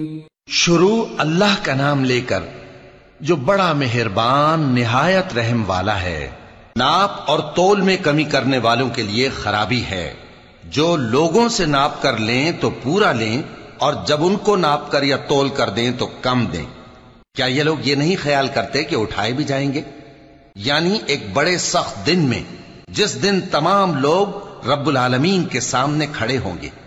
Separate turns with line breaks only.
शुरू अल्लाह का नाम लेकर जो बड़ा मेहरबान निहायत रहम वाला है। नाप और तोल में कमी करने वालों के लिए खराबी है। जो लोगों से नाप कर लें तो पूरा लें, और जब उनको नाप कर या तोल कर दें तो कम दें। क्या ये लोग ये नहीं ख्याल करते कि उठाए भी जाएंगे? यानी एक बड़े सख्त दिन में, जिस दिन तमाम लोग रब्बुल आलमीन के सामने खड़े होंगे।